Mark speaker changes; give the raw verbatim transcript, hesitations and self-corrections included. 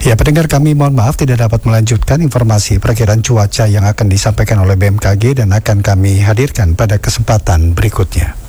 Speaker 1: Ya, pendengar kami mohon maaf tidak dapat melanjutkan informasi perkiraan cuaca yang akan disampaikan oleh B M K G dan akan kami hadirkan pada kesempatan berikutnya.